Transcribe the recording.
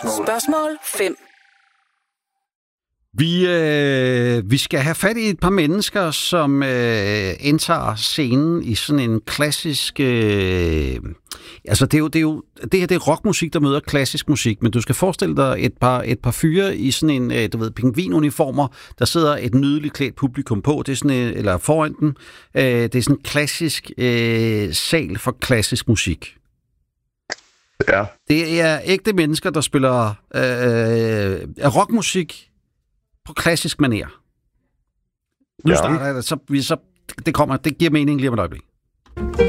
Spørgsmål 5. Vi skal have fat i et par mennesker, som indtager scenen i sådan en klassisk... altså, det er rockmusik, der møder klassisk musik, men du skal forestille dig et par fyre i sådan en, pingvinuniformer, der sidder et nydeligt klædt publikum på, det er sådan eller foran den. Det er sådan en klassisk sal for klassisk musik. Ja. Det er ægte mennesker, der spiller rockmusik på klassisk manér. Nu starter jeg det, så det giver mening lige om et øjeblik.